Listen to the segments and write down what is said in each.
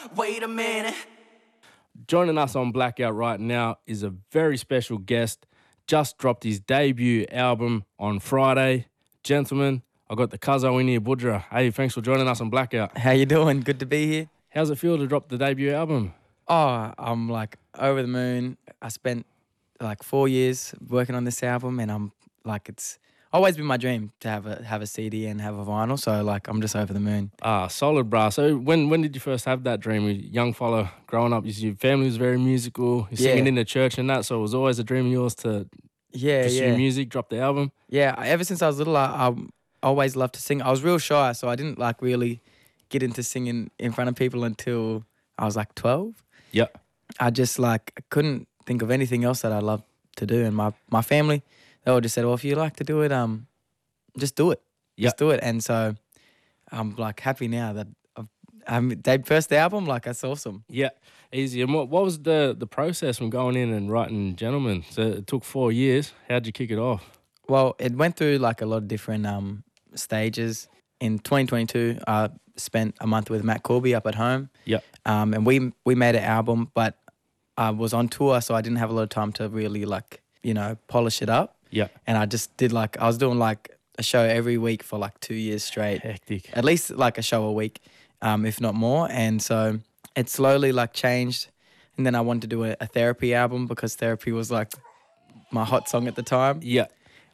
Wait a minute. Joining us on Blackout right now is a very special guest. Just dropped his debut album on Friday. Gentlemen, I got the Cuzzo in here, Budra. Hey, thanks for joining us on Blackout. How you doing? Good to be here. How's it feel to drop the debut album? Oh, I'm like over the moon. I spent like 4 years working on this album, and I'm like, it's always been my dream to have a CD and have a vinyl. So like, I'm just over the moon. Solid, brah. So when did you first have that dream? Young fella growing up, your family was very musical. You're singing in the church and that, so it was always a dream of yours to pursue music, drop the album. Yeah, ever since I was little, I always loved to sing. I was real shy, so I didn't like really get into singing in front of people until I was like 12. Yeah. I just like couldn't think of anything else that I loved to do, and my family, they all just said, well, if you like to do it, just do it. Yeah. Just do it. And so I'm like happy now that they first album, like that's awesome. Yeah, easy. And what was the process from going in and writing Gentlemen? So it took 4 years. How'd you kick it off? Well, it went through like a lot of different stages. In 2022, I spent a month with Matt Corby up at home. Yeah. And we made an album, but I was on tour, so I didn't have a lot of time to really like, polish it up. Yeah. And I just did I was doing like a show every week for like 2 years straight. Hectic. At least like a show a week, if not more. And so it slowly like changed. And then I wanted to do a therapy album because therapy was like my hot song at the time. Yeah.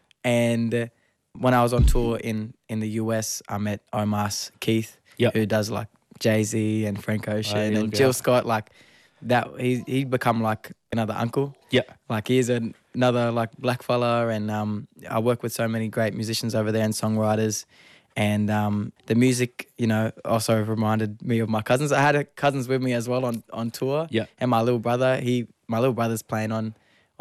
And when I was on tour in the US, I met Omar Keith, who does like Jay-Z and Frank Ocean and Jill Scott. Like that, he'd become like another uncle. Yeah. Like he's another like black fella, and I work with so many great musicians over there and songwriters. And the music, also reminded me of my cousins. I had cousins with me as well on tour. Yeah. And my little brother's playing on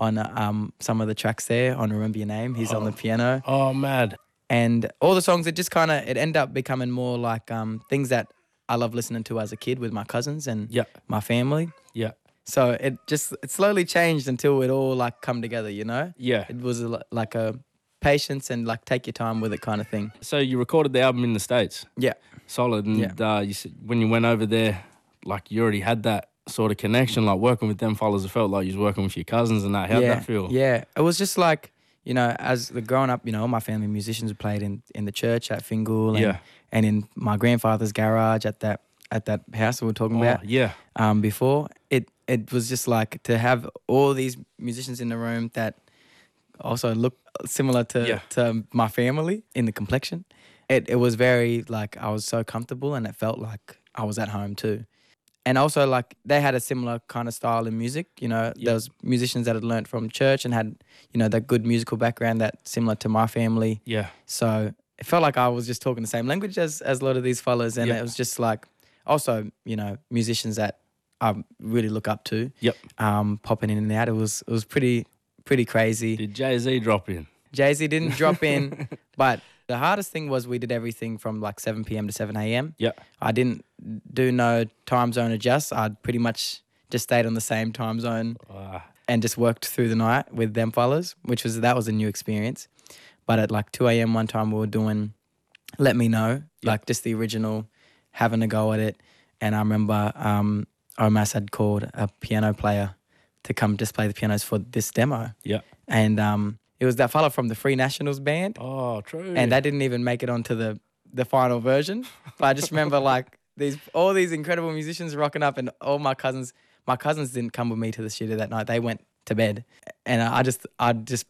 some of the tracks there on Remember Your Name. He's on the piano. Oh, mad. And all the songs, it ended up becoming more like things that I love listening to as a kid with my cousins and my family. Yeah. So it slowly changed until it all like come together, Yeah. It was like a patience and like take your time with it kind of thing. So you recorded the album in the States? Yeah. Solid. And you said when you went over there, like you already had that sort of connection, like working with them fellas, it felt like you was working with your cousins and that. How'd that feel? Yeah. It was just like, as growing up, all my family musicians played in the church at Fingal and in my grandfather's garage at that house that we were talking about. Yeah. Before. It was just like to have all these musicians in the room that also look similar to my family in the complexion. It was very like I was so comfortable, and it felt like I was at home too. And also like they had a similar kind of style in music. There was musicians that had learnt from church and had that good musical background that similar to my family. Yeah. So it felt like I was just talking the same language as a lot of these fellas, and it was just like also musicians that I really look up to. Yep. Popping in and out. It was pretty crazy. Did Jay-Z drop in? Jay-Z didn't drop in, but the hardest thing was we did everything from like 7 p.m. to 7 a.m. Yeah. I didn't do no time zone adjust. I'd pretty much just stayed on the same time zone and just worked through the night with them fellas, that was a new experience. But at like 2 a.m. one time we were doing Let Me Know, like just the original, having a go at it. And I remember Omas had called a piano player to come just play the pianos for this demo. Yeah. And it was that fella from the Free Nationals band. Oh, true. And that didn't even make it onto the final version. But I just remember like all these incredible musicians rocking up, and all my cousins didn't come with me to the studio that night. They went to bed. And I'd just